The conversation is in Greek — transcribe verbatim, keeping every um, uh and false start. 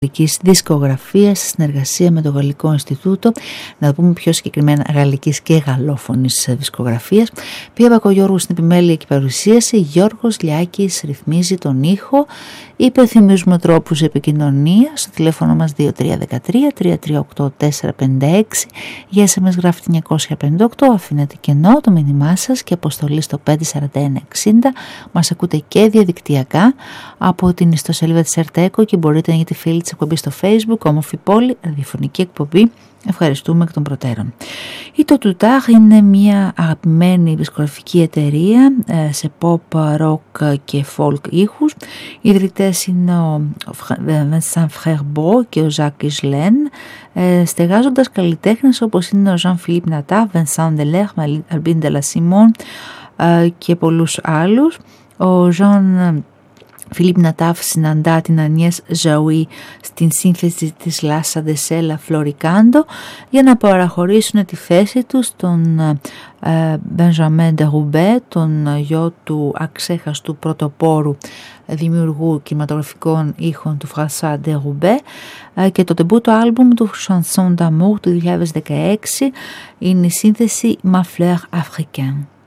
γαλλικής δισκογραφίας σε συνεργασία με το Γαλλικό Ινστιτούτο, να το πούμε πιο συγκεκριμένα γαλλικής και γαλλόφωνης δισκογραφίας. Πία Μπακογιώργου στην επιμέλεια και παρουσίαση, Γιώργος Λιάκης ρυθμίζει τον ήχο. Υπενθυμίζουμε τρόπους επικοινωνίας στο τηλέφωνο μας δύο τρία ένα τρία τρία τρία οκτώ τέσσερα πέντε έξι, για ες εμ ες γράφετε εννιακόσια πενήντα οκτώ, αφήνετε κενό το μήνυμά σας και αποστολή στο πέντε τέσσερα ένα εξήντα. Μας ακούτε και διαδικτυακά από την ιστοσελίδα της Ερτέκο και μπορείτε να γίνετε φίλοι της εκπομπής στο Facebook, όμορφη πόλη, ραδιοφωνική εκπομπή. Ευχαριστούμε εκ των προτέρων. Η Toutoutar είναι μια αγαπημένη δισκογραφική εταιρεία σε pop, rock και folk ήχους. Οι ιδρυτές είναι ο Vincent Frerbeau και ο Jacques Higelin, στεγάζοντας καλλιτέχνες όπως είναι ο Jean-Philippe Nata, Vincent Delerme, Albin de la Simon και πολλούς άλλους. Ο Jean Φιλίπ Νατάφ συναντά την Ανιές Ζαουί στην σύνθεση της Λάσα Ντεσέλα Φλωρικάντο για να παραχωρήσουν τη θέση του στον Μπενζαμέν ντε Ρουμπέ, τον γιο του αξέχαστου πρωτοπόρου δημιουργού κινηματογραφικών ήχων του Φρανσουά ντε Ρουμπέ, και το τεμπούτο άλμπουμ του Chanson d'amour του δύο χιλιάδες δεκαέξι είναι η σύνθεση Ma Fleur Africaine.